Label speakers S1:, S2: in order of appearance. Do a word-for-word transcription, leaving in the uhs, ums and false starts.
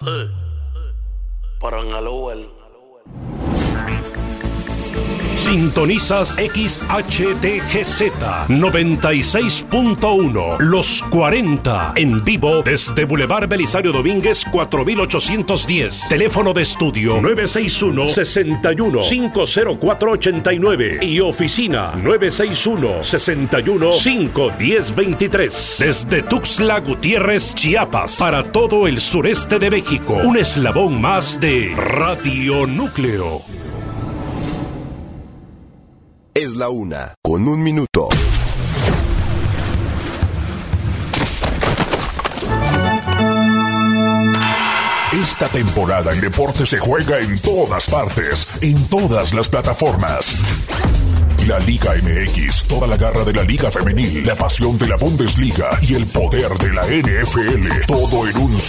S1: Eh. Para en el Uber.
S2: Sintonizas X H T G Z noventa y seis punto uno, Los cuarenta, en vivo desde Boulevard Belisario Domínguez cuatro mil ochocientos diez. Teléfono de estudio nueve seis uno, seis uno, cinco cero cuatro, ocho nueve y oficina nueve seis uno, seis uno, cinco uno cero, dos tres. Desde Tuxtla Gutiérrez, Chiapas, para todo el sureste de México, un eslabón más de Radio Núcleo.
S3: Es la una, con un minuto.
S4: Esta temporada el deporte se juega en todas partes, en todas las plataformas. La Liga M X, toda la garra de la Liga Femenil, la pasión de la Bundesliga y el poder de la N F L, todo en un